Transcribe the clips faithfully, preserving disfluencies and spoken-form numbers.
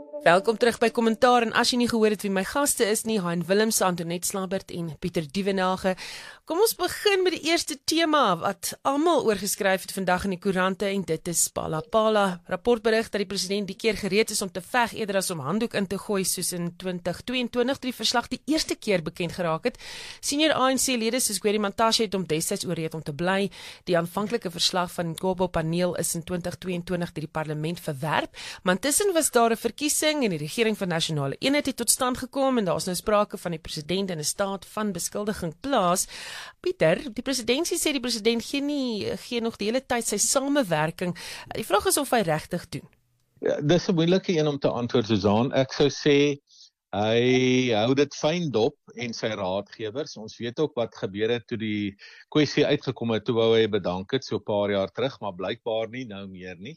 Welkom terug by Kommentaar en as jy nie gehoor het wie my gaste is nie, Hein Willemse, Antoinette Slabert en Pieter Dievenage. Kom ons begin met die eerste tema wat almal oorgeskryf het vandag in die koerante en dit is Palapala. Rapport berig dat die president die keer gereed is om te veg eerder as om handdoek in te gooi soos in twintig tweeëntwintig toe die verslag die eerste keer bekend geraak het. Senior A N C-lede soos Gwedi Mantashe het hom destyds oorreed om te bly. Die aanvanklike verslag van Kobo paneel is in twintig tweeëntwintig deur die parlement verwerp, maar intussen was daar 'n verkiesing en die regering van nasionale eenheid het tot stand gekom en daar is nou sprake van die president in 'n staat van beskuldiging plaas. Pieter, die presidentsie sê die president gee nie gee nog die hele tyd sy samewerking. Die vraag is of hy regtig doen. Ja, dis 'n moeilike een om te antwoord, Susan. Ek sou sê hy hou dit fyn dop en sy raadgewers. Ons weet ook wat gebeur het toe die kwessie uitgekom het, toe wou hy bedank het so 'n paar jaar terug, maar blykbaar nie nou meer nie.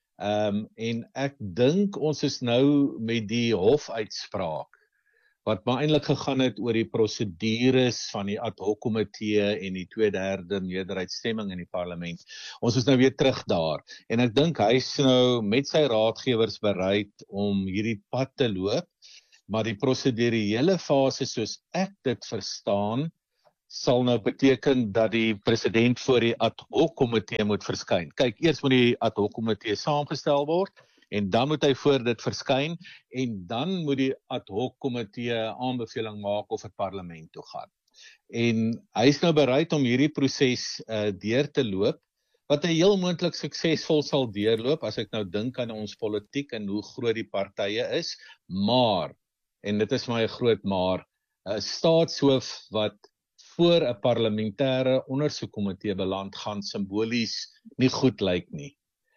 Um, en ek dink ons is nou met die hofuitspraak, wat maar eintlik gegaan het oor die prosedures van die ad hoc komitee en die twee derde meerderheidsstemming in die parlement. Ons is nou weer terug daar. En ek dink hy is nou met sy raadgewers bereid om hierdie pad te loop, maar die prosedurele fase soos ek dit verstaan, sal nou beteken dat die president voor die ad hoc komitee moet verskyn. Kyk, eers moet die ad hoc komitee saamgestel word, en dan moet hy voor dit verskyn, en dan moet die ad hoc komitee aanbeveling maak of het parlement toe gaan. En hy is nou bereid om hierdie proses uh, deur te loop, wat hy heel moontlik suksesvol sal deurloop, as ek nou dink aan ons politiek en hoe groot die partye is, maar, en dit is my 'n groot maar, 'n staatshoof wat voor 'n parlementêre ondersoekkomitee beland gaan simbolies nie goed lyk nie.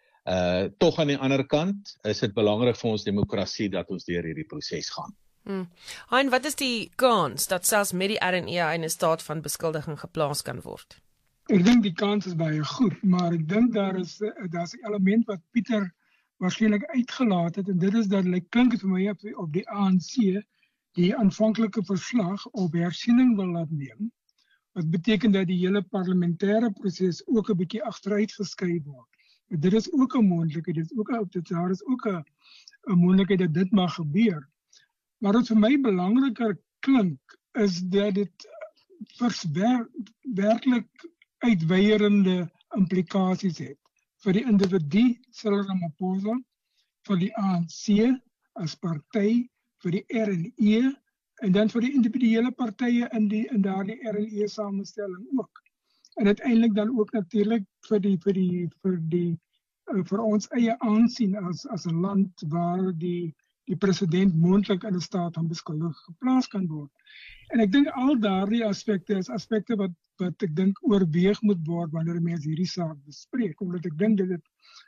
Uh, tog aan die ander kant is dit belangrik vir ons demokrasie dat ons deur hierdie proses gaan. Hmm. Hein, wat is die kans dat selfs met die R en E in 'n staat van beskuldiging geplaas kan word? Ek dink die kans is baie goed, maar ek dink daar is daar's 'n element wat Pieter waarskynlik uitgelaat het, en dit is dat dit klink vir my op, op die A N C die aanvanklike verslag op hersiening wil laat neem. Wat beteken dat die hele parlementêre proses ook 'n bietjie agteruit geskuif word. En dit is ook 'n moontlikheid, dit is ook 'n dit daar is ook 'n 'n moontlikheid dat dit mag gebeur. Maar wat vir my belangriker klink is dat dit verswer, werklik uitweierende implikasies het vir die individu Cyril Ramaphosa, vir die A N C as party, vir die R en E en dan vir die individuele partye in die in daardie R en E samestelling ook. En uiteindelik dan ook natuurlik vir die vir die vir die uh, vir ons eie aansien as as 'n land waar die die president moontlik in 'n staat van beskuldiging geplaas kan word. En ek dink al daardie aspekte is aspekte wat wat ek dink oorweeg moet word wanneer mense hierdie saak bespreek, omdat ek dink dat dit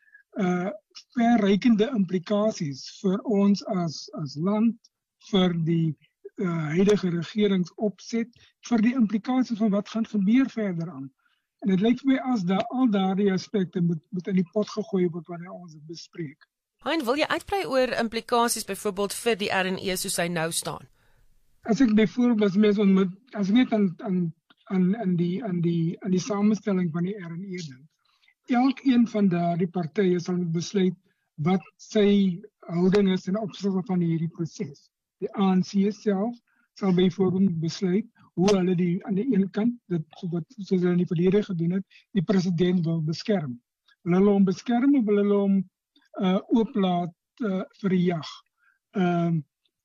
uh verrykende implikasies vir ons as as land, vir die uh, huidige regeringsopset, vir die implikasies van wat gaan gebeur verder aan. En dit lyk vir my as da, al daardie aspekte moet, moet in die pot gegooi word wanneer ons dit bespreek. Hein, wil jy uitbrei oor implikasies byvoorbeeld vir die R en E soos hy nou staan? As ek byvoorbeeld as mense ontmoet, as ek net aan aan aan aan die aan die aan die samestelling van die R en E dink. Elkeen van daardie partye sal besluit wat sy houding is in opsigte van hierdie proses. Die A N C self sal byvoorbeeld besluit hoe hulle die aan die een kant, dit wat soos hulle in die verlede gedoen het, die president wil beskerm. Wil hulle hom beskerm of wil hulle hom uh, ooplaat uh, vir die jag? Um,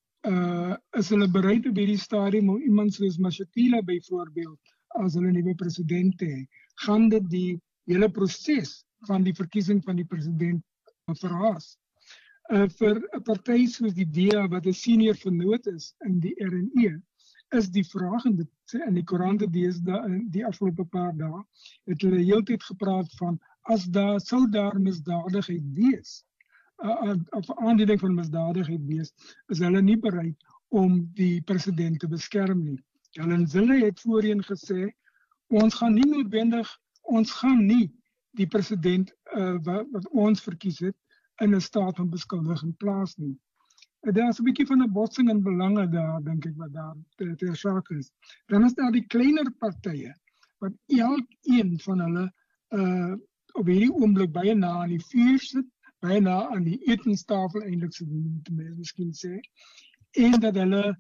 uh, is hulle bereid op hierdie stadium om iemand soos Mashatile byvoorbeeld as hulle nuwe president te hê? Gaan dit die hele proses van die verkiesing van die president verhaas? Uh, vir 'n party soos die D A wat 'n senior vernoot is in die R en E, is die vraag, en dit in die koerante deesdae die afgelope paar dae, het hulle heeltyd gepraat van as daar sou daar misdadigheid wees, uh, of aanleiding van misdadigheid wees, is hulle nie bereid om die president te beskerm nie. Helen Zille het voorheen gesê, ons gaan nie noodwendig, ons gaan nie die president uh, wat, wat ons verkies het, in 'n staat van beskuldiging plaas nie. Daar is 'n bietjie van 'n botsing in belange daar, dink ek, wat daar ter, ter saak is. Dan is daar die kleiner partye, wat elkeen van hulle uh, op hierdie oomblik baie na aan die vuur sit, bijna aan die etenstafel eindelijk ze doen, tenminste misschien sê, en dat hulle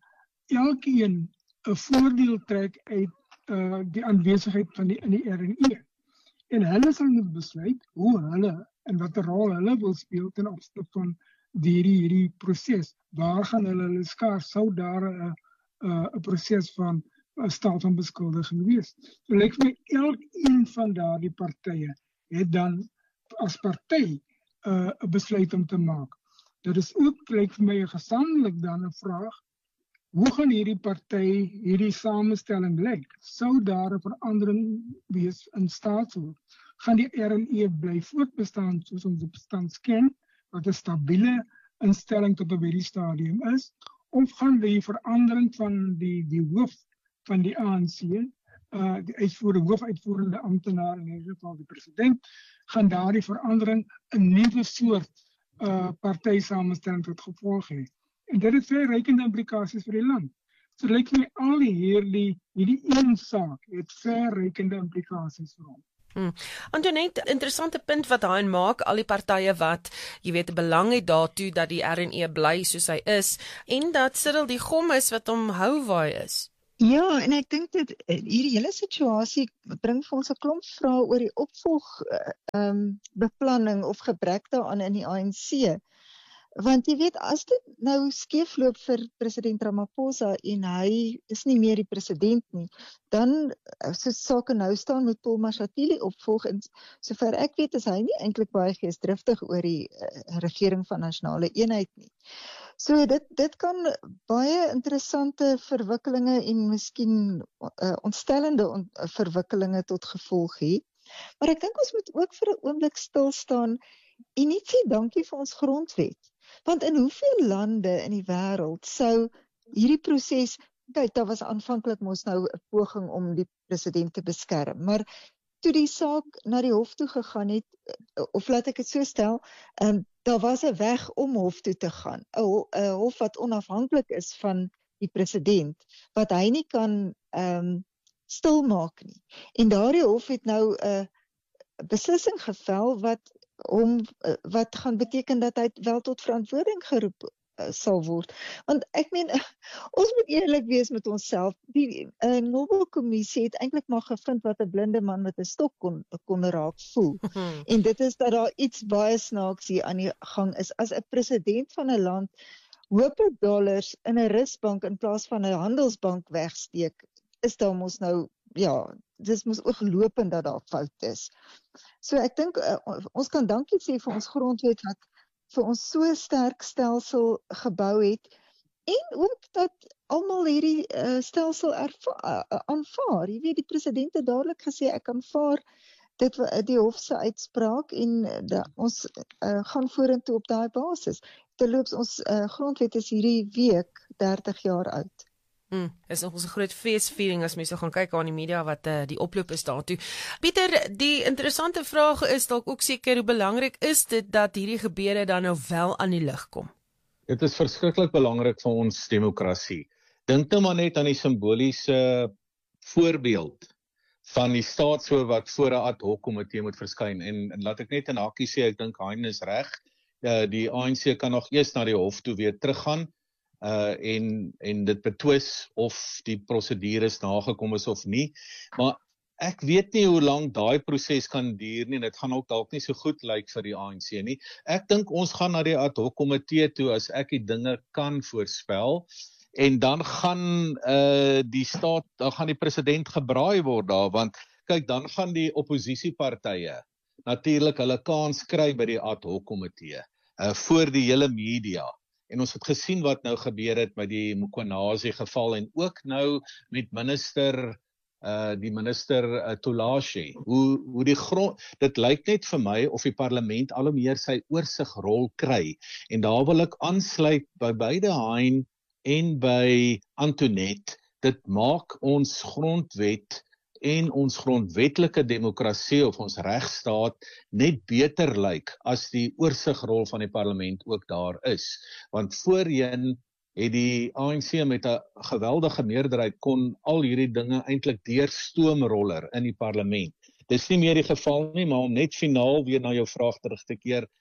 elkeen 'n voordeel trek uit uh, die aanwezigheid van die in die R en E. En hulle sal moet besluit hoe hulle en watter rol hulle wil speel ten opsigte van die hierdie proses. Waar gaan hulle hulle skaar? Sou daar 'n 'n proses van 'n staat van beskuldiging wees? So lyk my elkeen van daardie partye het dan as party 'n uh, besluit om te maak. Dit is ook lyk vir my gesamentlik dan 'n vraag. Hoe gaan hierdie party hierdie samestelling lyk? Sou daar 'n verandering wees in staatshoofd? Gaan die R en E bly voortbestaan soos ons dit tans ken, wat 'n stabiele instelling tot op hierdie stadium is, of gaan die verandering van die die hoof van die A N C, uh, die uitvoerende hoofuitvoerende amptenaar in hierdie geval die president, gaan daardie verandering 'n nuwe soort uh, partysamenstelling tot gevolg hê. En dit het verrykende implikasies vir die land. So lyk my al hierdie hierdie een saak het verrykende implikasies vir hom. Hmm. Antoinette, interessante punt wat hy maak, al die partye wat, jy weet, 'n belang het daartoe dat die R en E bly soos hy is, en dat Cyril die gom is wat hom hou waar hy is. Ja, en ek dink dit hierdie hele situasie bring vir ons 'n klomp vrae oor die opvolg ehm um, beplanning of gebrek daaraan in die A N C. Want jy weet, as dit nou skeefloop vir president Ramaphosa en hy is nie meer die president nie, dan soos sake nou staan met Paul Mashatile opvolg, en sover ek weet is hy nie eintlik baie geesdriftig oor die uh, regering van nasionale eenheid nie. So dit dit kan baie interessante verwikkelinge en miskien uh, ontstellende on, uh, verwikkelinge tot gevolg hê. Maar ek dink ons moet ook vir 'n oomblik stil staan en net sê dankie vir ons grondwet. Want in hoeveel lande in die wêreld sou hierdie proses, kyk, daar was aanvanklik mos nou 'n poging om die president te beskerm, maar toe die saak na die hof toe gegaan het, of laat ek dit so stel, um, daar was 'n weg om hof toe te gaan, 'n hof wat onafhanklik is van die president, wat hy nie kan um, stilmaak nie. En daardie hof het nou 'n uh, beslissing gevel wat om wat gaan beteken dat hy wel tot verantwoording geroep uh, sal word. Want ek meen, uh, ons moet eerlik wees met onsself. Die uh, Nobelkommissie het eintlik maar gevind wat 'n blinde man met 'n stok kon kon raak voel. En dit is dat daar iets baie snaaks hier aan die gang is. As 'n president van 'n land hope dollars in 'n rusbank in plaas van 'n handelsbank wegsteek, is daar mos nou, ja, dis mos ooglopend dat daar fout is. So ek dink uh, ons kan dankie sê vir ons grondwet wat vir ons so sterk stelsel gebou het, en ook dat almal hierdie uh, stelsel erva- uh, aanvaar. Jy weet, die president het dadelik gesê ek aanvaar dit die hof se uitspraak en uh, ons uh, gaan vorentoe op daai basis. Terloops, ons uh, grondwet is hierdie week dertig jaar oud. Hmm, is nog ons 'n groot feesviering as mense gaan kyk aan die media wat uh, die oploop is daartoe. Pieter, die interessante vraag is dalk ook seker hoe belangrik is dit dat hierdie gebeure dan nou wel aan die lig kom? Dit is verskriklik belangrik vir ons demokrasie. Dink nou maar net aan die simboliese voorbeeld van die staatshoof wat voor 'n ad hoc komitee moet verskyn. En, en laat ek net in hakkie sê, ek dink Hein is reg. Uh, die A N C kan nog eers na die hof toe weer teruggaan. Uh, en, en dit betwis of die prosedures nagekom is of nie. Maar ek weet nie hoe lank daai proses kan duur nie, en dit gaan ook dalk nie so goed lyk vir die A N C nie. Ek dink ons gaan na die ad hoc komitee toe as ek die dinge kan voorspel, en dan gaan uh, die staat, dan gaan die president gebraai word daar, want kyk, dan gaan die oppositiepartye natuurlik hulle kans kry by die ad hoc komitee, uh, voor die hele media. En ons het gesien wat nou gebeur het met die Mkhwanazi geval en ook nou met minister, uh, die minister uh, Tolashe. Hoe, hoe die grond, dit lyk net vir my of die parlement al hoe meer sy oorsigrol kry. En daar wil ek aansluit by beide Hein en by Antoinette. Dit maak ons grondwet en ons grondwetlike demokrasie of ons regstaat net beter lyk as die oorsigrol van die parlement ook daar is. Want voorheen het die A N C met 'n geweldige meerderheid kon al hierdie dinge eintlik deur stoomroller in die parlement. Dis nie meer die geval nie, maar om net finaal weer na jou vraag terug te keer,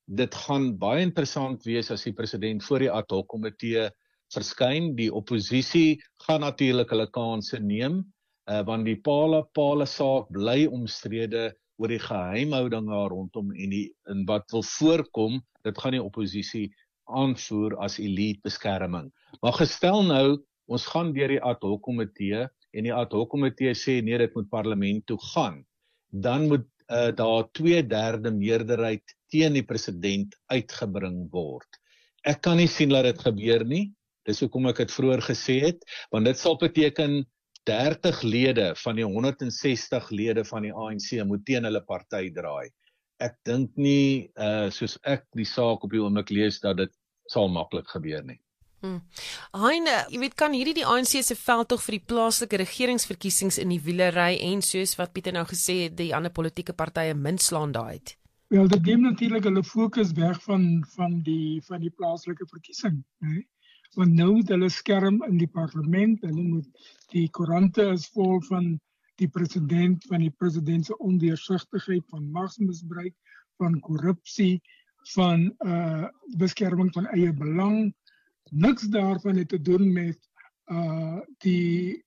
dit gaan baie interessant wees as die president voor die ad hoc komitee verskyn. Die oppositie gaan natuurlik hulle kansse neem, uh, want die Pala Pala saak bly omstrede oor die geheimhouding daar rondom en, die, en wat wil voorkom, dit gaan die oppositie aanvoer as elite beskerming. Maar gestel nou, ons gaan deur die ad hoc komitee en die ad hoc komitee sê nee, dit moet parlement toe gaan, dan moet uh, daar twee derde meerderheid teen die president uitgebring word. Ek kan nie sien dat dit gebeur nie, dis hoekom ek het vroeër gesê het, want dit sal beteken dertig lede van die honderd en sestig lede van die A N C moet teen hulle party draai. Ek dink nie, uh, soos ek die saak op die oomblik lees, dat dit sal maklik gebeur nie. Hmm. Hein, jy weet, kan hierdie die A N C se veldtog vir die plaaslike regeringsverkiesings in die wielery en soos wat Pieter nou gesê het, die ander politieke partye minslaan daai het? Wel, dit neem natuurlik hulle fokus weg van van die van die plaaslike verkiesing, hè. Want nou moet hulle skerm in die parlement, hulle moet die koerante is vol van die president, van die president se ondeursigtigheid, van magsmisbruik, van korrupsie, van uh, beskerming van eie belang. Niks daarvan het te doen met uh, die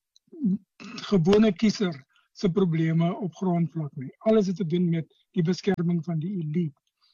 gewone kiezer se probleme op grondvlak nie. Alles het te doen met die beskerming van die elite.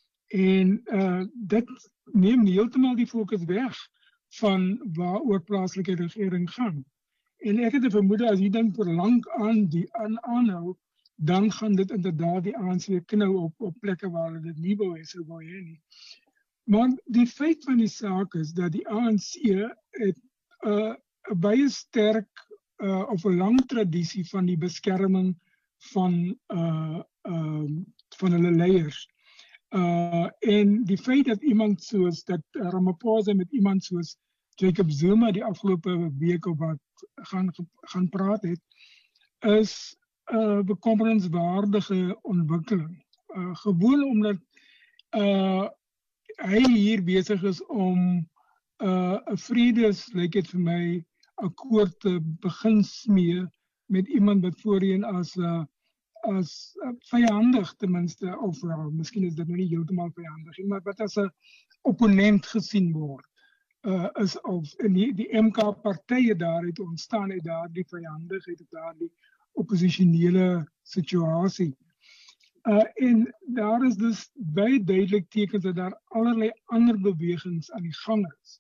En uh, dit neem heeltemal die fokus weg van waaroor plaaslike regering gaan. En ek het 'n vermoede as hier dan vir lank aan die aan aanhou, dan gaan dit inderdaad die A N C knou op op plekke waar hulle dit nie wou hê sou wou hê nie. Maar die feit van die saak is dat die A N C het 'n uh, baie sterk uh, of 'n lang tradisie van die beskerming van uh, uh, van hulle leiers. Uh, en die feit dat iemand soos, dat Ramaphosa met iemand soos Jacob Zuma die afgelope week op wat gaan, gaan praat het, is 'n uh, bekommerenswaardige ontwikkeling. Uh, gewoon omdat uh, hy hier besig is om 'n uh, vredes, lyk dit vir my, akkoord te begin smee met iemand wat voorheen as 'n uh, as uh, vyandig ten minste, of wel, miskien is dit nou nie heeltemal vyandig, maar wat as 'n opponent gesien word, uh, is of in die, die M K-partye daar het ontstaan uit daardie vyandigheid, uit daardie opposisionele situasie. Uh, en daar is dus baie duidelik tekens dat daar allerlei ander bewegings aan die gang is,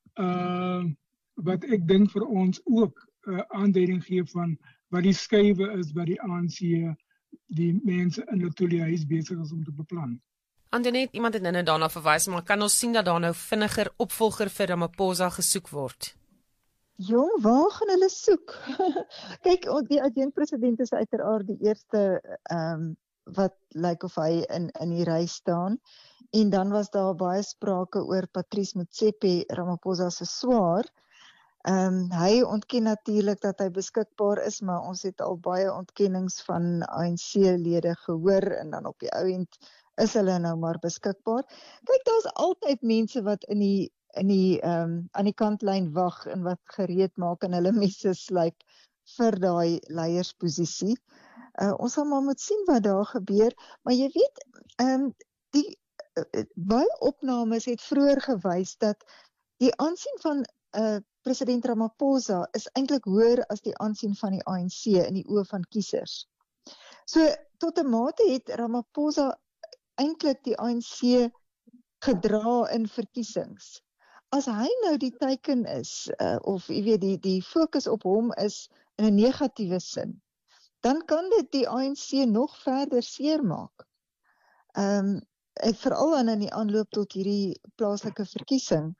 uh, wat ek dink vir ons ook uh, aanduiding gee van wat die skuwe is, wat die A N C die mense in Letoile huis besig is om te beplan. Antoinette, iemand het nou daarna verwys, maar kan ons sien dat daar nou vinniger opvolger vir Ramaphosa gesoek word? Jong, waar gaan hulle soek? Kyk, die adjunkpresident is uiteraard die eerste um, wat lyk of hy in, in die ry staan. En dan was daar baie sprake oor Patrice Motsepe, Ramaphosa se swaar. Um, hy ontken natuurlik dat hy beskikbaar is, maar ons het al baie ontkennings van A N C-lede gehoor en dan op die ou end is hulle nou maar beskikbaar. Kyk, daar's altyd mense wat in die in die um, aan die kantlyn wag en wat gereed maak en hulle messe slyp vir daai leiersposisie. Uh, ons sal maar moet sien wat daar gebeur, maar jy weet, um, die uh, baie opnames het vroeër gewys dat die aansien van uh, president Ramaphosa is eintlik hoër as die aansien van die A N C in die oë van kiesers. So tot 'n mate het Ramaphosa eintlik die A N C gedra in verkiesings. As hy nou die teiken is, uh, of jy weet die die fokus op hom is in 'n negatiewe sin, dan kan dit die A N C nog verder seermaak. Ehm um, ek veral aan in die aanloop tot hierdie plaaslike verkiesing.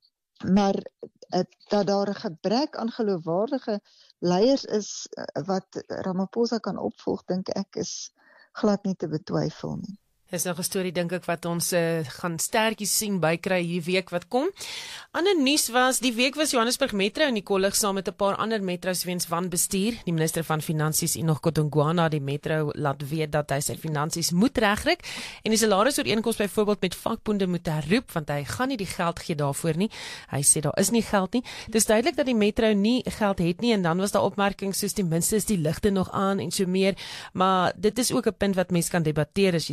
Maar uh, dat daar 'n gebrek aan geloofwaardige leiers is uh, wat Ramaphosa kan opvolg, dink ek is glad nie te betwyfel nie. Dis nog 'n storie dink ek wat ons uh, gaan sterkies sien bykry hierdie week wat kom. Ander nuus was, die week was Johannesburg Metro in die kollig saam met 'n paar ander metros weens wanbestuur. Die minister van Finansies Enoch Godongwana die metro laat weet dat hy sy finansies moet regkry en die salarisooreenkoms byvoorbeeld met vakboende moet herroep want hy gaan nie die geld gee daarvoor nie. Hy sê daar is nie geld nie. Dis duidelik dat die metro nie geld het nie en dan was daar opmerkings soos ten minste is die ligte nog aan en so meer, maar dit is ook 'n punt wat mense kan debatteer as jy sien hoe lyk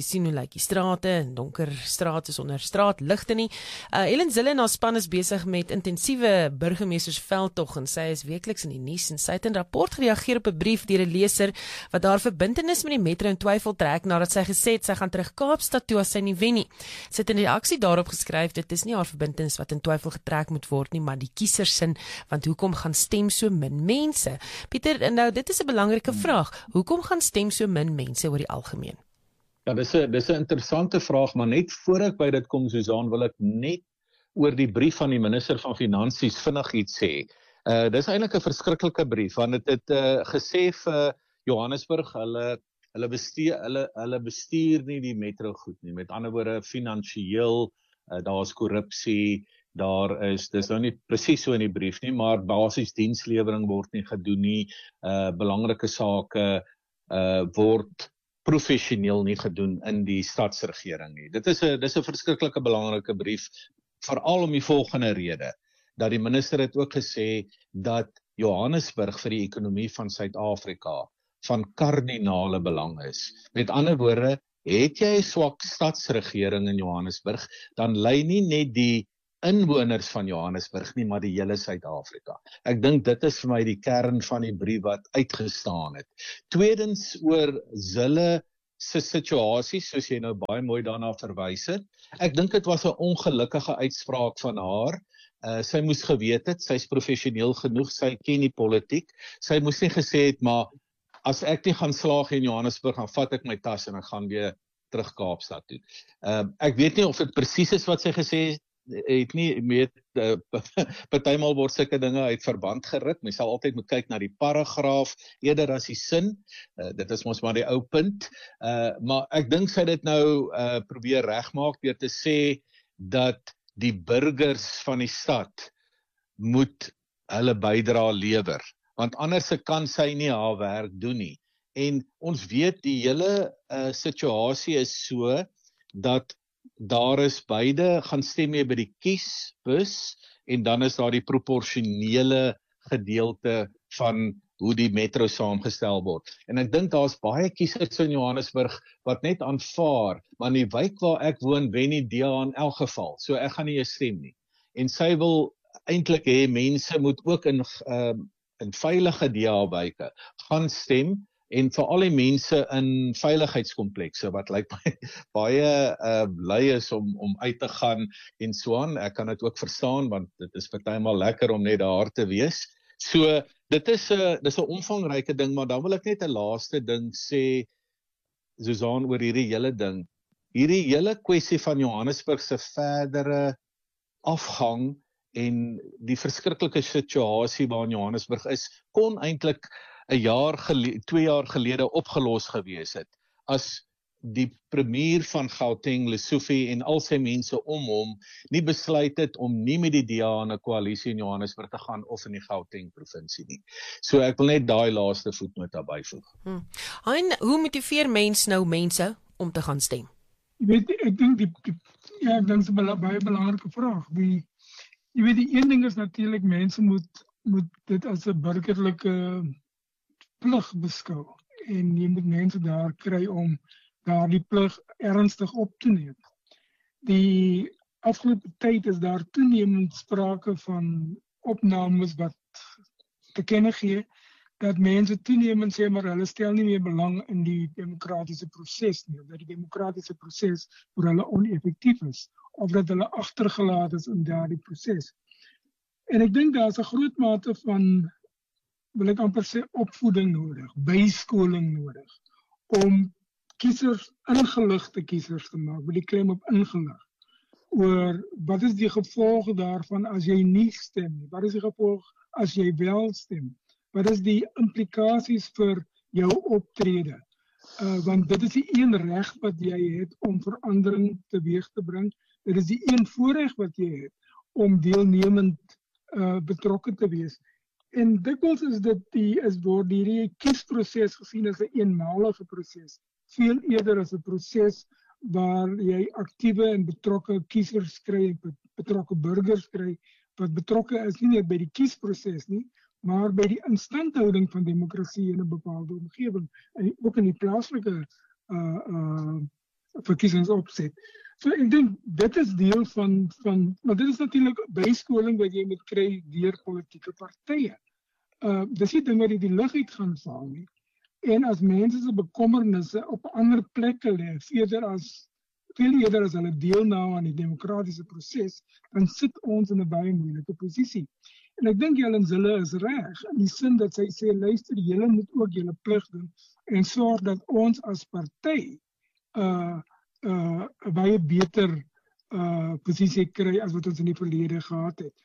lyk die strate en donker strate sonder straatligte nie. Uh, Ellen Zille en haar span is besig met intensiewe burgemeestersveldtog en sy is weekliks in die nuus en sy het in rapport gereageer op 'n brief deur 'n leser wat haar verbintenis met die metro in twyfel trek nadat sy gesê het sy gaan terug Kaapstad toe as sy nie wen nie. Sy het in die reaksie daarop geskryf dit is nie haar verbintenis wat in twyfel getrek moet word nie, maar die kiesersin, want hoekom gaan stem so min mense? Pieter, nou dit is 'n belangrike vraag. Hoekom gaan stem so min mense oor die algemeen? Ja, dis 'n dis 'n interessante vraag, maar net voor ek by dit kom, Susan, wil ek net oor die brief van die minister van Finansies vinnig iets sê. Uh dis eintlik 'n verskriklike brief want dit het uh, gesê vir Johannesburg, hulle hulle bestuur hulle hulle bestuur nie die metro goed nie. Met ander woorde, finansiëel, uh, daar's korrupsie, daar is dis nou nie presies so in die brief nie, maar basies dienslewering word nie gedoen nie, uh belangrike sake uh word professioneel nie gedoen in die stadsregering nie. Dit is 'n dis 'n verskriklike belangrike brief, veral om die volgende rede, dat die minister het ook gesê dat Johannesburg vir die ekonomie van Suid-Afrika van kardinale belang is. Met ander woorde, het jy 'n swak stadsregering in Johannesburg, dan lei nie net die inwoners van Johannesburg nie, maar die hele Suid-Afrika. Ek dink dit is vir my die kern van die brief wat uitgestaan het. Tweedens oor Zille se situasie, soos jy nou baie mooi daarna verwys het. Ek dink dit was 'n ongelukkige uitspraak van haar. Uh, sy moes geweet het, sy is professioneel genoeg, sy ken die politiek. Sy moes nie gesê het, maar as ek nie gaan slaag in Johannesburg, dan vat ek my tas en ek gaan weer terug Kaapstad toe. Uh, ek weet nie of dit presies is wat sy gesê het, het nie met uh, partymal word sulke dinge uit verband geruk. Mens sal altyd moet kyk na die paragraaf eerder as die sin. Uh, dit is mos maar die ou punt. Uh, maar ek dink sy dit nou uh, probeer regmaak deur te sê dat die burgers van die stad moet hulle bydra lewer, want anders kan sy nie haar werk doen nie. En ons weet die hele uh, situasie is so dat daar is beide gaan stem mee by die kiesbus en dan is daar die proporsionele gedeelte van hoe die metro saamgestel word. En ek dink daar's baie kiesers in Johannesburg wat net aanvaar, maar in die wijk waar ek woon, wen die D A in elk geval, so ek gaan nie stem nie. En sy wil eintlik hê mense moet ook in, uh, in veilige D A-wyke gaan stem, en veral die mense in veiligheidskomplekse wat lyk like, baie uh, bly is om om uit te gaan en so aan. Ek kan dit ook verstaan want dit is partymal lekker om net daar te wees. So dit is 'n dis 'n omvangryke ding, maar dan wil ek net 'n laaste ding sê, Susan, oor hierdie hele ding. Hierdie hele kwessie van Johannesburg se verdere afgang en die verskriklike situasie waarin Johannesburg is, kon eintlik 'n jaar gelede, twee jaar gelede opgelos gewees het, as die premier van Gauteng, Lesofie en al sy mense om hom, nie besluit het om nie met die D A in 'n koalisie in Johannesburg te gaan of in die Gauteng provinsie nie. So ek wil net daai laaste voetnoot daarby voeg. Hmm. En hoe motiveer mens nou mense om te gaan stem? Jy weet, ek dink die, die ja, ek dink dit is 'n baie belangrike vraag. Die jy weet die een ding is natuurlik mense moet moet dit as 'n burgerlike plig beskou en jy moet mense daar kry om daardie plig ernstig op te neem. Die afgelope tyd is daar toenemend sprake van opnames wat te kenne gee dat mense toenemend sê maar hulle stel nie meer belang in die demokratiese proses nie, of dat die demokratiese proses vir hulle oneffektief is, of dat hulle agtergelaat is in daardie proses. En ek dink daar is 'n groot mate van, wil ek amper sê, opvoeding nodig, byskoling nodig, om kiesers, ingeligte kiesers te maak, met die klem op ingelig, oor wat is die gevolge daarvan as jy nie stem nie, wat is die gevolg as jy wel stem, wat is die implikasies vir jou optrede, uh, want dit is die een reg wat jy het om verandering teweeg te bring, dit is die een voorreg wat jy het om deelnemend uh, betrokke te wees. En dikwels is dit die is word hierdie kiesproses gesien as 'n eenmalige proses, veel eerder as 'n proses waar jy aktiewe en betrokke kiesers kry, betrokke burgers kry, wat betrokke is nie net by die kiesproses nie, maar by die instandhouding van demokrasie in 'n bepaalde omgewing, en ook in die plaaslike uh, uh, verkiesingsopset. So ek dink dit is deel van van maar dit is natuurlik byskoling wat jy moet kry deur politieke partye. Uh dis nie ding wat jy die lug uit gaan val nie. En as mense se bekommernisse op ander plekke lê, eerder as veel eerder as hulle deelname aan die demokratiese proses, dan sit ons in 'n baie moeilike posisie. En ek dink Helen Zille is reg in die sin dat sy sê luister, julle moet ook julle plig doen en sorg dat ons as party uh uh 'n baie beter uh posisie kry as wat ons in die verlede gehad het.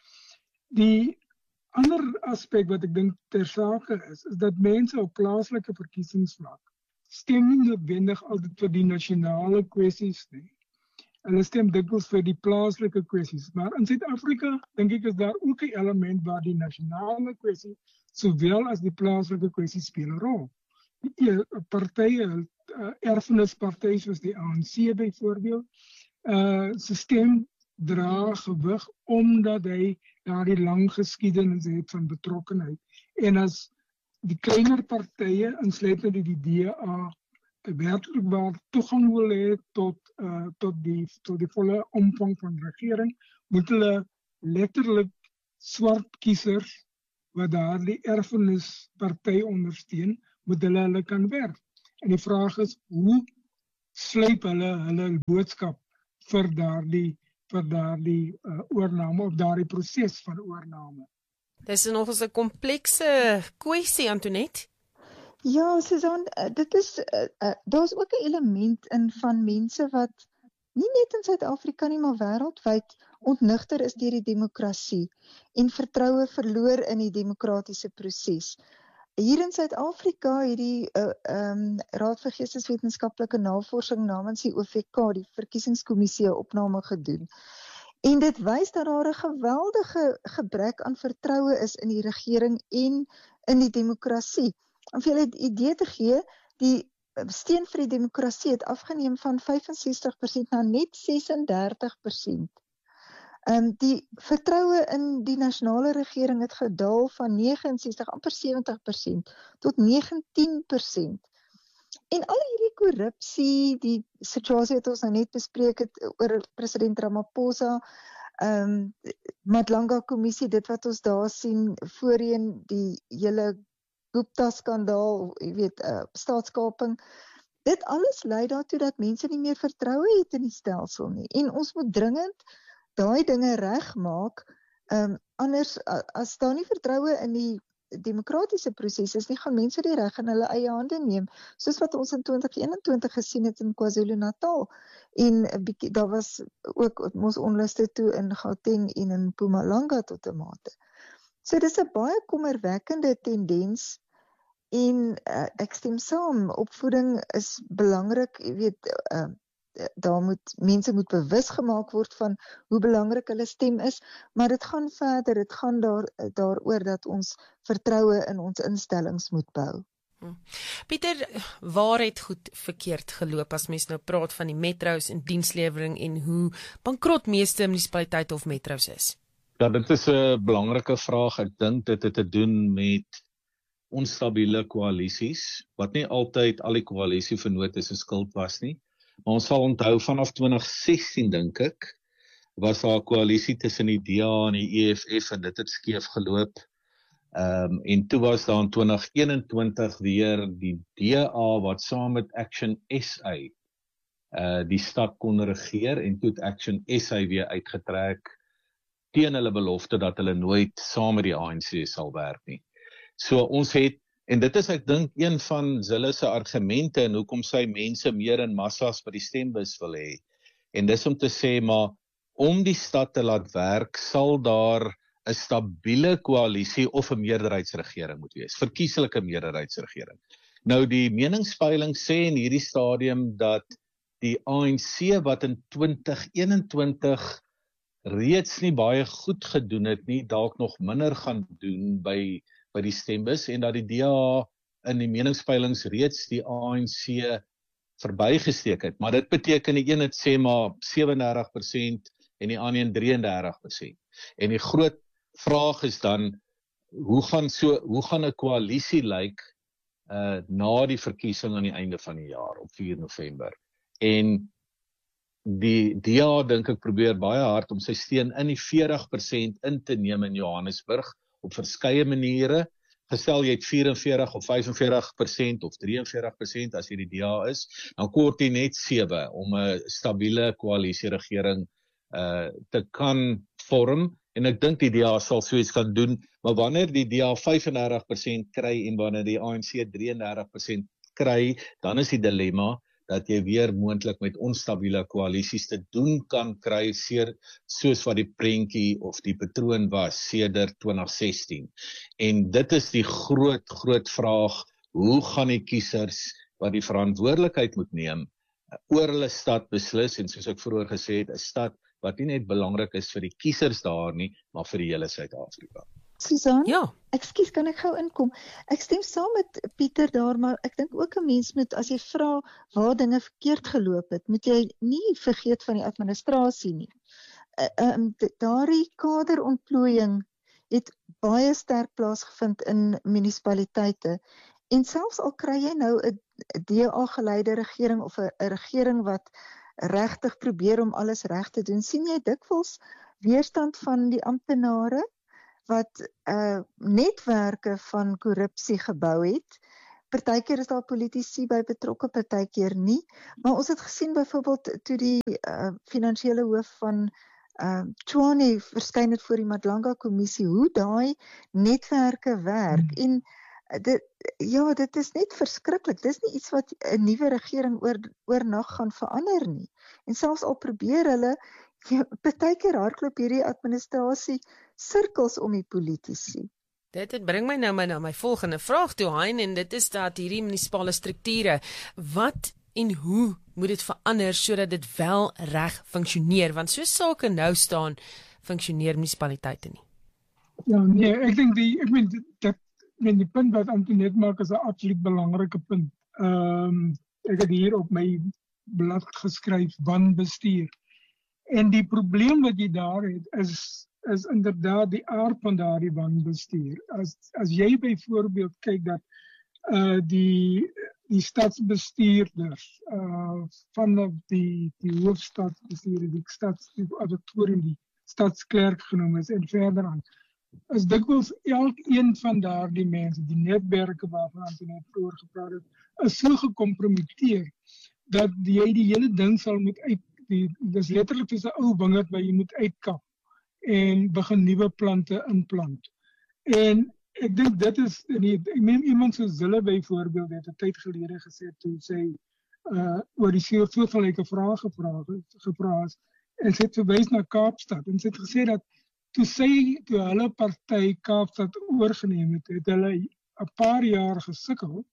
Die ander aspek wat ek dink ter sake is, is dat mense op plaaslike verkiesingsvlak stem nie noodwendig altyd vir die nasionale kwessies nie. Hulle stem dikwels vir die plaaslike kwessies, maar in Suid-Afrika dink ek is daar ook 'n element waar die nasionale kwessie sowel as die plaaslike kwessie speel 'n rol. Die partye, erfenispartye soos die A N C byvoorbeeld, uh se stem dra gewig omdat hy daardie lang geskiedenis het van betrokkenheid. En as die kleiner partye, insluitend die D A, werklik waar toegang wil hê tot uh, tot die tot die volle omvang van regering, moet hulle letterlik swart kiesers wat daardie erfenisparty ondersteun, moet hulle hulle kan werf. En die vraag is, hoe sluip hulle hulle boodskap vir daardie vir daardie uh, oorname of daardie proses van oorname? Dis nog 'n komplekse kwessie, Antoinette. Ja, Susan, dit is uh, uh, daar's ook 'n element in van mense wat nie net in Suid-Afrika nie, maar wêreldwyd ontnigter is deur die demokrasie en vertroue verloor in die demokratiese proses. Hier in Suid-Afrika het die uh, um, Raad vir Geesteswetenskaplike Navorsing namens die O V K, die verkiesingskommissie, 'n opname gedoen. En dit wys dat daar 'n geweldige gebrek aan vertroue is in die regering en in die demokrasie. Om vir julle 'n idee te gee, die steun vir die demokrasie het afgeneem van vyf en sestig persent na net ses en dertig persent. Um, die vertroue in die nasionale regering het gedaal van neges en sestig, amper sewentig persent tot negentien persent. En al hierdie korrupsie, die situasie wat ons nou net bespreek het oor president Ramaphosa, um, Madlanga kommissie, dit wat ons daar sien, voorheen die hele Gupta-skandaal, jy weet, uh, staatskaping, dit alles lei daartoe dat mense nie meer vertroue het in die stelsel nie. En ons moet dringend daai dinge regmaak, um, anders as daar nie vertroue in die demokratiese proses is nie, gaan mense die reg in hulle eie hande neem, soos wat ons in twintig eenentwintig gesien het in KwaZulu-Natal. En 'n bietjie daar was ook ons onluste toe in Gauteng en in Mpumalanga tot 'n mate. So dis 'n baie kommerwekkende tendens. En uh, ek stem saam, opvoeding is belangrik, jy weet, uh, daar moet mense moet bewus gemaak word van hoe belangrik hulle stem is, maar dit gaan verder, dit gaan daar daaroor dat ons vertroue in ons instellings moet bou. Hm. Pieter, waar het goed verkeerd geloop as mens nou praat van die metros en dienslewering en hoe bankrot meeste munisipaliteite of metros is? Ja, dit is 'n belangrike vraag. Ek dink dit het te doen met onstabiele koalisies, wat nie altyd al die koalisievennote se skuld was nie. Maar ons sal onthou vanaf twintig sestien dink ek, was daar 'n koalisie tussen die D A en die E F F en dit het skeef geloop. Um, en toe was daar in twintig eenentwintig weer die D A wat saam met Action S A uh, die stad kon regeer en toe het Action S A weer uitgetrek teen hulle belofte dat hulle nooit saam met die A N C sal werk nie. So ons het, en dit is ek dink een van Zille se argumente en hoekom sy mense meer in massas by die stembus wil hê. En dis om te sê, maar om die stad te laat werk, sal daar 'n stabiele koalisie of 'n meerderheidsregering moet wees, verkieslike meerderheidsregering. Nou die meningspeiling sê in hierdie stadium dat die A N C wat in twintig eenentwintig reeds nie baie goed gedoen het nie, dalk nog minder gaan doen by by die stembus en dat die D A in die meningspeilings reeds die A N C verbygesteek het. Maar dit beteken die een het sê maar sewendertig persent en die ander een drie en dertig persent. En die groot vraag is dan, hoe gaan so hoe gaan 'n koalisie lyk uh, na die verkiesing aan die einde van die jaar op vier November? En die D A dink ek probeer baie hard om sy steun in die veertig persent in te neem in Johannesburg op verskeie maniere. Gestel jy het vyf en veertig of vyf en veertig persent of drie en veertig persent as jy die D A is, dan kort jy net sewe om 'n stabiele koalisieregering uh, te kan vorm. En ek dink die D A sal so iets kan doen, maar wanneer die D A vyf en dertig persent kry en wanneer die A N C drie en dertig persent kry, dan is die dilemma dat jy weer moontlik met onstabiele koalisies te doen kan kry, seer, soos wat die prentjie of die patroon was sedert twintig sestien. En dit is die groot, groot vraag, hoe gaan die kiesers wat die verantwoordelikheid moet neem, oor hulle stad beslis, en soos ek vroeër gesê het, 'n stad wat nie net belangrik is vir die kiesers daar nie, maar vir die hele Suid-Afrika. Susan? Ja. Ekskuus, kan ek gou inkom? Ek stem saam met Pieter daar, maar ek dink ook 'n mens moet, as jy vra waar dinge verkeerd geloop het, moet jy nie vergeet van die administrasie nie. Uh, um, daardie kaderontplooiing het baie sterk plaasgevind in munisipaliteite. En selfs al kry jy nou 'n D A-geleide regering of 'n regering wat regtig probeer om alles reg te doen, sien jy dikwels weerstand van die amptenare wat uh, netwerke van korrupsie gebou het. Partykeer is daar politici by betrokke, partykeer nie. Maar ons het gesien byvoorbeeld toe die uh, finansiële hoof van uh, Tshwane verskyn het voor die Madlanga kommissie, hoe daai netwerke werk. Hmm. En dit, ja, dit is net verskriklik. Dit is nie iets wat 'n nuwe regering oor, oornag gaan verander nie. En selfs al probeer hulle, ja, partykeer hardloop hierdie administrasie sirkels om die politici. Dit, dit bring my nou my, na my volgende vraag toe, Hein, en dit is dat hierdie munisipale strukture, wat en hoe moet dit verander sodat dit wel reg funksioneer? Want so sake nou staan, funksioneer munisipaliteite nie. Ja, nee, ek dink die, ek meen, dit, dit, en die punt wat Antoinette maak is 'n absoluut belangrike punt. Um, ek het hier op my blad geskryf, wanbestuur. En die probleem wat jy daar het, is, is inderdaad die aard van daardie wanbestuur. As, as jy byvoorbeeld kyk dat uh, die, die stadsbestuurders uh, van die, die hoofstadsbestuurder, die stadsadministratorium, die stadsklerk genoem is en verder aan, is dikwels elkeen van daardie mense, die netwerke waarvan Antoinette vroeër gepraat het, is so gekompromiteer dat jy die hele ding sal moet uit, die, dis letterlik soos 'n ou wingerd waar jy moet uitkap en begin nuwe plante inplant. En ek dink dit is, nie, ek meen iemand soos Zille byvoorbeeld het 'n tyd gelede gesê toe sy uh, oor die soortgelyke vrae gevra gevra is, en sy het verwys na Kaapstad en sy het gesê dat toe sy, toe hulle party Kaapstad oorgeneem het, het hulle 'n paar jaar gesukkel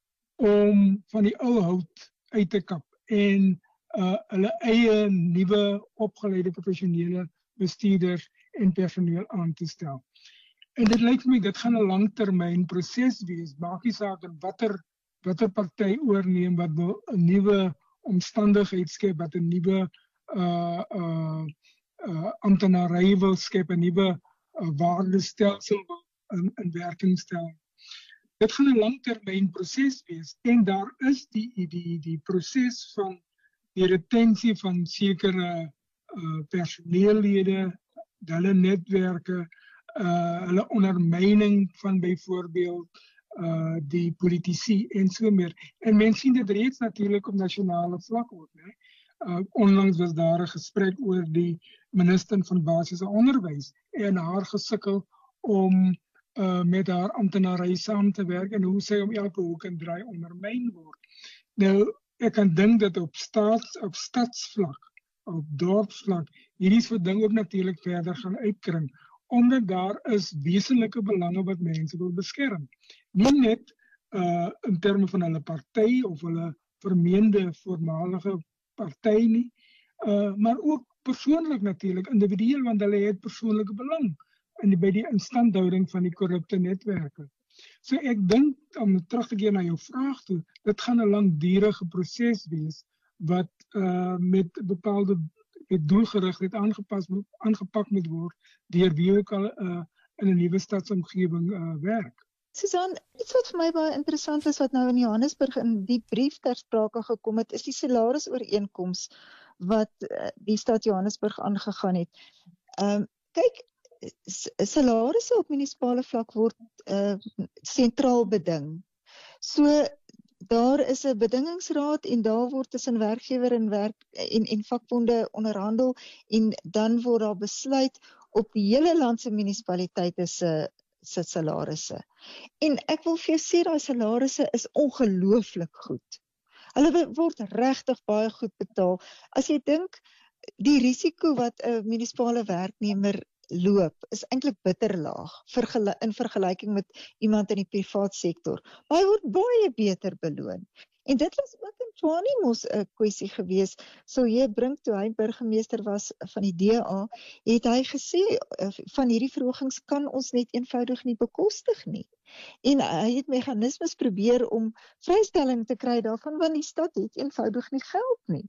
om van die ou hout uit te kap en uh, hulle eie nuwe opgeleide professionele bestuurders en personeel aan te stel. En dit lyk vir my, dit gaan 'n langtermyn proses wees, maak nie saak in watter watter party oorneem wat wil 'n nuwe omstandigheid skep, wat 'n nuwe uh uh uh amptenary wil skep, 'n nuwe uh, waardestelsel wil in, in werking stel. Dit gaan 'n langtermyn proses wees en daar is die die die proses van die retensie van sekere uh, personeellede, hulle netwerke, uh, hulle ondermyning van byvoorbeeld uh, die politici en so meer. En mense sien dit reeds natuurlik op nasionale vlak ook, né? Uh, onlangs was daar 'n gesprek oor die minister van basiese onderwys en haar gesukkel om uh, met haar amptenary saam te werk en hoe sy om elke hoek en draai ondermyn word. Nou, ek kan dink dat op staats, op stadsvlak, op dorpsvlak, hierdie soort ding ook natuurlik verder gaan uitkring, omdat daar is wesenlike belange wat mense wil beskerm. Nie net uh, in terme van hulle party of hulle vermeende voormalige party nie, uh, maar ook persoonlik natuurlik, individueel, want hulle het persoonlike belang in, by die instandhouding van die korrupte netwerke. So ek dink, om terug te keer na jou vraag toe, dit gaan 'n langdurige proses wees, wat uh, met bepaalde doelgerigtheid aangepas moet, aangepak moet word, deur wie ook al uh, in 'n nuwe stadsomgewing uh, werk. Susan, iets wat vir my baie interessant is wat nou in Johannesburg in die brief ter sprake gekom het, is die salarisooreenkoms wat uh, die stad Johannesburg aangegaan het. Um, kyk, salarisse op munisipale vlak word uh, sentraal beding. So daar is 'n bedingingsraad en daar word tussen werkgewer en werk en en vakbonde onderhandel en dan word daar besluit op die hele land se munisipaliteite se se salarisse. En ek wil vir jou sê daai salarisse is ongelooflik goed. Hulle word regtig baie goed betaal. As jy dink die risiko wat 'n munisipale werknemer loop is eintlik bitter laag vergel- in vergelyking met iemand in die privaat sektor. Maar hy word baie beter beloon. En dit was ook in Tshwane mos 'n kwessie gewees. So jy bring toe hy burgemeester was van die D A, het hy gesê van hierdie verhogings kan ons net eenvoudig nie bekostig nie. En hy het meganismes probeer om vrystelling te kry daarvan, want die stad het eenvoudig nie geld nie.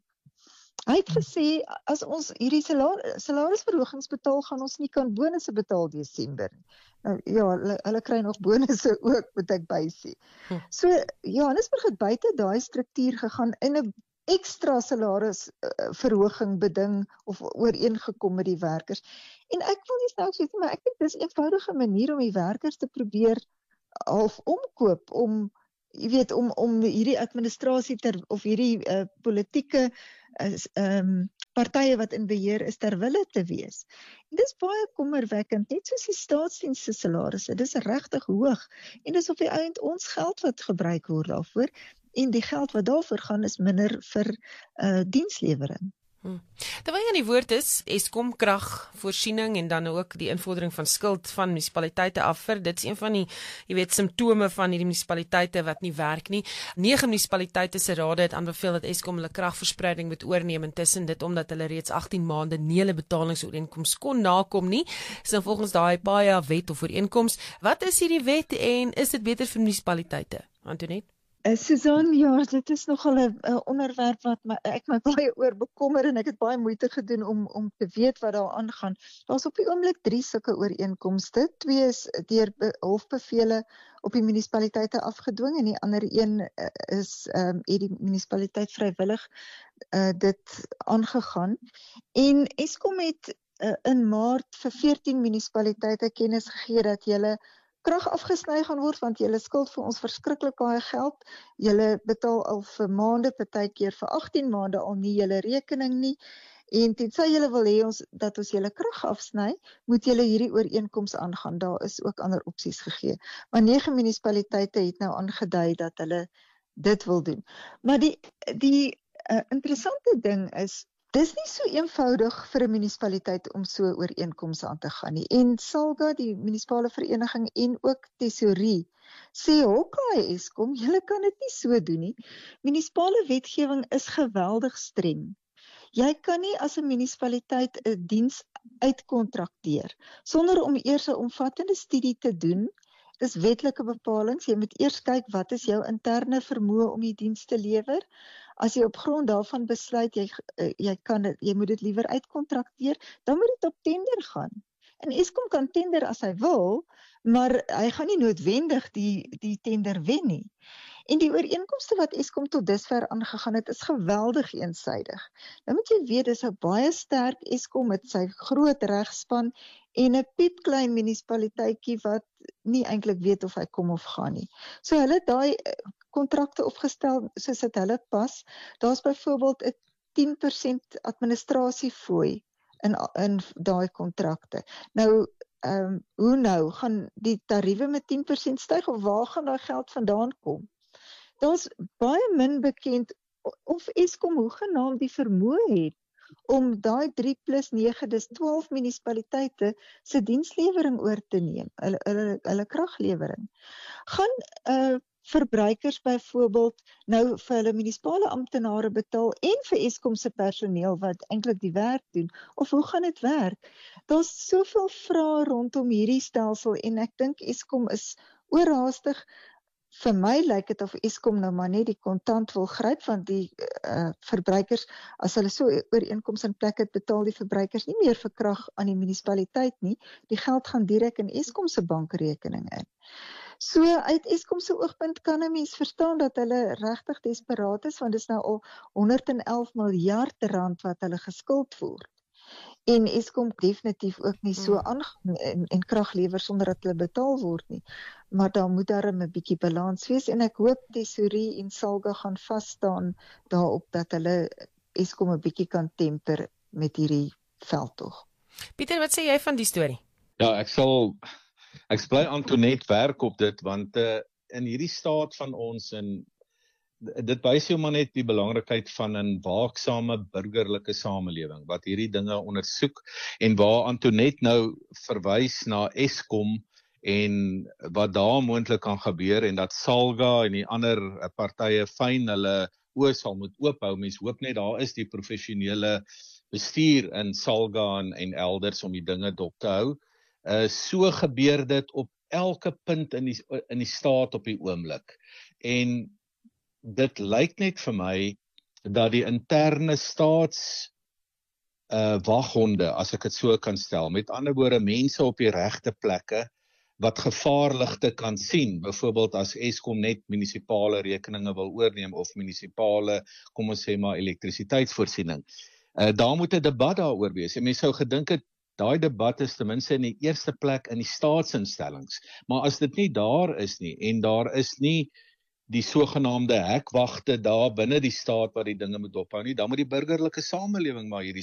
Hy het gesê, as ons hierdie salar salarisverhogings betaal, gaan ons nie kan bonusse betaal Desember. Nou ja, hulle, hulle kry nog bonusse ook, moet ek bysê. Hm. So, Johannesburg het buite daai struktuur gegaan in 'n ekstra salarisverhoging beding of ooreengekom met die werkers. En ek wil nie nou sê, maar ek dink dis 'n eenvoudige manier om die werkers te probeer half omkoop, om jy weet, om, om hierdie administrasie ter, of hierdie uh, politieke is um, partye wat in beheer is ter wille te wees. En dis baie kommerwekkend, net soos die staatsdiens se salarisse, dis regtig hoog, en dis op die eind ons geld wat gebruik word daarvoor, en die geld wat daarvoor gaan is minder vir uh, dienslewering. Hmm. Terwyl jy aan die woord is, Eskom kragvoorsiening en dan ook die invordering van skuld van munisipaliteite af vir, dit is een van die, jy weet, simptome van hierdie munisipaliteite wat nie werk nie. Nege munisipaliteite se rade het aanbeveel dat Eskom hulle kragverspreiding moet oorneem, intussen dit omdat hulle reeds agttien maande nie hulle betalingsooreenkoms kon nakom nie. So volgens daai P A J A wet of ooreenkoms, wat is hierdie wet en is dit beter vir munisipaliteite? Antoinette? Uh, Susan, ja, dit is nogal 'n uh, onderwerp wat my, ek my baie oor bekommer en ek het baie moeite gedoen om om te weet wat daar aangaan. Daar's op die oomblik drie sulke ooreenkomste. Twee is deur hofbevele op die munisipaliteite afgedwing en die ander een uh, is um, het die munisipaliteit vrywillig uh, dit aangegaan. En Eskom het uh, in Maart vir veertien munisipaliteite kennis gegee dat hulle krag afgesny gaan word, want julle skuld vir ons verskriklik baie geld. Julle betaal al vir maande, partykeer vir agttien maande al nie julle rekening nie. En tensy julle wil hê ons dat ons julle krag afsny, moet julle hierdie ooreenkoms aangaan. Daar is ook ander opsies gegee. Maar nege munisipaliteite het nou aangedui dat hulle dit wil doen. Maar die die uh, interessante ding is, dis nie so eenvoudig vir 'n munisipaliteit om so ooreenkomste aan te gaan nie. En SALGA, die munisipale vereniging en ook Tesourie, sê hokkie Eskom, julle kan dit nie so doen nie. Munisipale wetgewing is geweldig streng. Jy kan nie as 'n munisipaliteit 'n diens uitkontrakteer sonder om eers 'n omvattende studie te doen. Dis wetlike bepalings. Jy moet eers kyk wat is jou interne vermoë om die diens te lewer. As jy op grond daarvan besluit jy jy kan dit, jy moet dit liewer uitkontrakteer, dan moet dit op tender gaan. En Eskom kan tender as hy wil, maar hy gaan nie noodwendig die die tender wen nie. En die ooreenkomste wat Eskom tot dusver aangegaan het, is geweldig eensaidig. Nou moet jy weet, dis 'n baie sterk Eskom met sy groot regspan en 'n piepklein munisipaliteitjie wat nie eintlik weet of hy kom of gaan nie. So hulle het daai kontrakte opgestel soos dit hulle pas. Daar's byvoorbeeld 'n tien persent administrasiefooi in in daai kontrakte. Nou, ehm um, hoe nou gaan die tariewe met tien persent styg of waar gaan daai geld vandaan kom? Daar's baie min bekend of Eskom hoegenaamd die vermoë het om daai drie plus nege, dis twaalf munisipaliteite se dienslewering oor te neem, hulle hulle, hulle kraglewering. Gaan uh, verbruikers byvoorbeeld nou vir hulle munisipale amptenare betaal en vir Eskom se personeel wat eintlik die werk doen, of hoe gaan dit werk? Daar's soveel vrae rondom hierdie stelsel en ek dink Eskom is oorhaastig. Vir my lyk dit of Eskom nou maar net die kontant wil gryp, want die uh, verbruikers, as hulle so ooreenkoms in plek het, betaal die verbruikers nie meer vir krag aan die munisipaliteit nie. Die geld gaan direk in Eskom se bankrekening in. So uit Eskom se oogpunt kan 'n mens verstaan dat hulle regtig desperaat is, want dit is nou al honderd en elf miljard rand wat hulle geskuld word. En Eskom definitief ook nie so aangaan en, en krag lewer sonder dat hulle betaal word nie. Maar daar moet darem 'n bietjie balans wees en ek hoop Tesorie en Salga gaan vas staan daarop dat hulle Eskom 'n bietjie kan temper met hierdie veldtog. Pieter, wat sê jy van die storie? Ja, ek sal ek bly Antoinette werk op dit want uh, in hierdie staat van ons en dit wys jou maar net die belangrikheid van 'n waaksame burgerlike samelewing wat hierdie dinge ondersoek en waar Antoinette nou verwys na Eskom en wat daar moontlik kan gebeur en dat Salga en die ander partye fyn hulle oë sal moet oophou. Mens hoop net daar is die professionele bestuur in Salga en, en elders om die dinge dop te hou. Uh, so gebeur dit op elke punt in die, in die staat op die oomblik. En dit lyk net vir my dat die interne staats uh, waghonde, as ek dit so kan stel, met ander woorde mense op die regte plekke wat gevaarligte kan sien, byvoorbeeld as Eskom net munisipale rekeninge wil oorneem of munisipale, kom ons sê maar elektrisiteitsvoorsiening. Uh, daar moet 'n debat daaroor wees. En mense sou gedink het daai debat is ten minste in die eerste plek in die staatsinstellings. Maar as dit nie daar is nie en daar is nie die sogenaamde hekwagte daar binne die staat wat die dinge moet dophou nie, dan moet die burgerlike samelewing maar hierdie